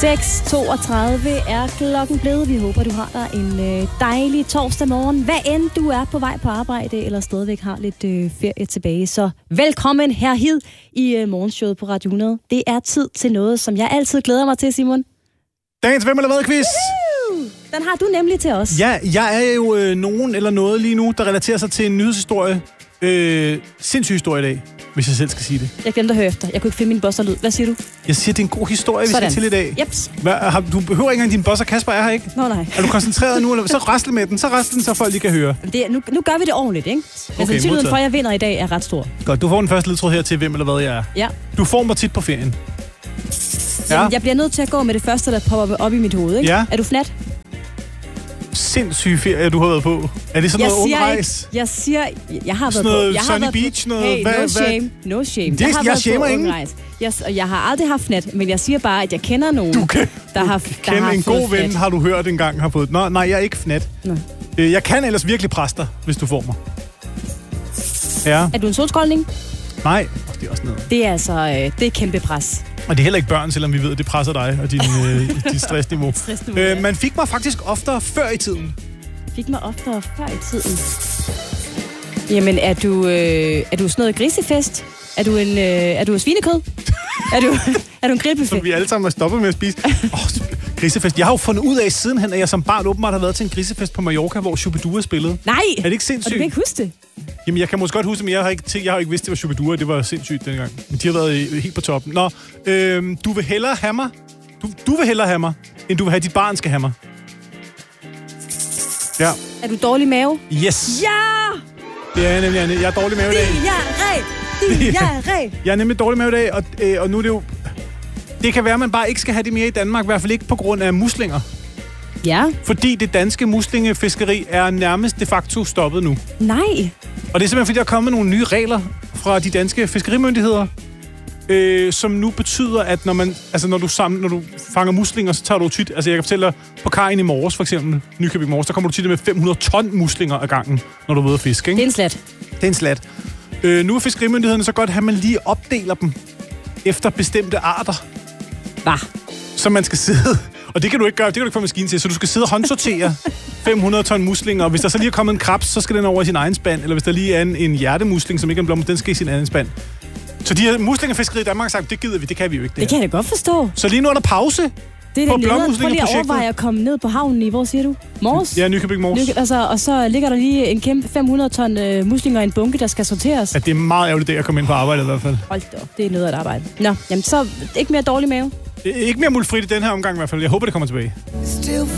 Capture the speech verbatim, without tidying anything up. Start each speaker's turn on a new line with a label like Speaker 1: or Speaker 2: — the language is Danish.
Speaker 1: seks toogtredive er klokken blevet. Vi håber, du har dig en øh, dejlig torsdag morgen. Hvad end du er på vej på arbejde, eller stadigvæk har lidt øh, ferie tilbage, så velkommen herhid i øh, morgenshowet på Radio hundrede. Det er tid til noget, som jeg altid glæder mig til, Simon.
Speaker 2: Dagens Hvem eller Hvad-quiz.
Speaker 1: Den har du nemlig til os.
Speaker 2: Ja, jeg er jo øh, nogen eller noget lige nu, der relaterer sig til en nyhedshistorie. Øh, sindssyg historie i dag, hvis jeg selv skal sige det.
Speaker 1: Jeg glemte at høre efter. Jeg kunne ikke finde min bosserlyd. Hvad siger du?
Speaker 2: Jeg siger, det er en god historie, vi
Speaker 1: Sådan.
Speaker 2: skal til i dag.
Speaker 1: Jeps.
Speaker 2: Hvad, har, du behøver ikke engang, din bosser Kasper er her, ikke?
Speaker 1: Nå, nej.
Speaker 2: Er du koncentreret nu? Eller? Så rasle med den, så rasle den, så folk lige kan høre.
Speaker 1: Det, nu, nu gør vi det ordentligt, ikke? Men
Speaker 2: Okay,
Speaker 1: sandsynligheden for, at jeg vinder i dag, er ret stor.
Speaker 2: Godt, du får den første ledtråd her til, hvem eller hvad jeg er.
Speaker 1: Ja.
Speaker 2: Du får mig tit på ferien. Ja.
Speaker 1: Jamen, jeg bliver nødt til at gå med det første, der popper op i mit hoved, ikke?
Speaker 2: Ja.
Speaker 1: Er du fnat?
Speaker 2: Sindssyg ferie, du har været på. Er det sådan
Speaker 1: Jeg
Speaker 2: noget
Speaker 1: siger
Speaker 2: undrejs?
Speaker 1: ikke, jeg siger, jeg har været
Speaker 2: Sådan noget
Speaker 1: på. Jeg har
Speaker 2: Sunny
Speaker 1: været
Speaker 2: Beach,
Speaker 1: på,
Speaker 2: noget-
Speaker 1: hey,
Speaker 2: hvad-
Speaker 1: no
Speaker 2: hvad-
Speaker 1: shame, no shame.
Speaker 2: Det-
Speaker 1: jeg har
Speaker 2: jeg
Speaker 1: været
Speaker 2: shamer
Speaker 1: på
Speaker 2: ingen.
Speaker 1: undrejse. Jeg, og jeg har aldrig haft fnat, men jeg siger bare, at jeg kender nogen,
Speaker 2: Du kan,
Speaker 1: der har,
Speaker 2: du
Speaker 1: der
Speaker 2: kender
Speaker 1: har
Speaker 2: en
Speaker 1: fået
Speaker 2: god ven,
Speaker 1: fnat.
Speaker 2: har du hørt engang har fået. Nå, nej, jeg er ikke fnat.
Speaker 1: Nå.
Speaker 2: Øh, Jeg kan ellers virkelig presse dig, hvis du får mig. Ja,
Speaker 1: Er du en solskoldning?
Speaker 2: nej. Det er også noget.
Speaker 1: Det er altså, øh, det er kæmpe pres.
Speaker 2: Og det er heller ikke børn, selvom vi ved, at det presser dig og din, øh, dit stressniveau.
Speaker 1: Stressniveau, ja.
Speaker 2: Øh, man fik mig faktisk oftere før i tiden.
Speaker 1: Fik mig oftere før i tiden. Jamen, er du, øh, er du sådan noget grisefest? Er du en, øh, er du en svinekød? er, du, er du en grillbuffet?
Speaker 2: Som vi alle sammen har stoppet med at spise. Åh, oh, grisefest. Jeg har jo fundet ud af sidenhen, at jeg som barn åbenbart har været til en grisefest på Mallorca, hvor Shubidua spillede.
Speaker 1: Nej!
Speaker 2: Er det ikke
Speaker 1: Og du
Speaker 2: sindssygt?
Speaker 1: kan ikke huske det?
Speaker 2: Jamen, jeg kan måske godt huske, men jeg har ikke, tænkt, jeg har ikke vidst, det var Shubidua. Det var sindssygt dengang. Men de har været i- helt på toppen. Nå, øh, du vil hellere have mig, du, du vil hellere have mig, end du vil have, dit barn skal have mig. Ja.
Speaker 1: Er du dårlig mave?
Speaker 2: Yes.
Speaker 1: Ja!
Speaker 2: Det er jeg nemlig. Anne. Jeg er dårlig mave i dag.
Speaker 1: Diarré! Diarré!
Speaker 2: Jeg er nemlig dårlig mave i dag, og, øh, og nu er det jo... Det kan være, at man bare ikke skal have det mere i Danmark, i hvert fald ikke på grund af muslinger.
Speaker 1: Ja.
Speaker 2: Fordi det danske muslingefiskeri er nærmest de facto stoppet nu.
Speaker 1: Nej.
Speaker 2: Og det er simpelthen, fordi der er kommet nogle nye regler fra de danske fiskerimyndigheder, øh, som nu betyder, at når, man, altså når, du sammen, når du fanger muslinger, så tager du tit... Altså jeg kan fortælle dig, på kajen i morges for eksempel, Nykøbing Mors, der kommer du tit med fem hundrede ton muslinger ad gangen, når du er ude at fiske, ikke?
Speaker 1: Det er en slat.
Speaker 2: Det er en slat. Øh, nu er fiskerimyndighederne så godt, at man lige opdeler dem efter bestemte arter.
Speaker 1: Hvad?
Speaker 2: Så man skal sidde... Og det kan du ikke gøre, det kan du ikke få maskinen til. Så du skal sidde og håndsortere fem hundrede ton muslinger. Og hvis der så lige er kommet en krabs, så skal den over i sin egen spand. Eller hvis der lige er en, en hjertemusling, som ikke er en blomst, den skal i sin anden spand. Så de her muslingefiskeri i Danmark har sagt, det gider vi, det kan vi jo ikke. Det,
Speaker 1: Det kan jeg da godt forstå.
Speaker 2: Så lige nu er der pause.
Speaker 1: Det er
Speaker 2: På
Speaker 1: da nederen. Prøv lige at
Speaker 2: blåmuslingeprojektet.
Speaker 1: overveje at komme ned på havnen i, hvor siger du? Mors?
Speaker 2: Ja, Nykøbing Mors.
Speaker 1: Nyk- altså, og så ligger der lige en kæmpe fem hundrede ton øh, muslinger i en bunke, der skal sorteres.
Speaker 2: Ja, det er meget ærgerligt, det at komme ind på arbejde i hvert fald.
Speaker 1: Hold da op, det er noget at arbejde. Nå, jamen så ikke mere dårlig mave.
Speaker 2: Ikke mere mulfrit i den her omgang i hvert fald. Jeg håber, det kommer tilbage.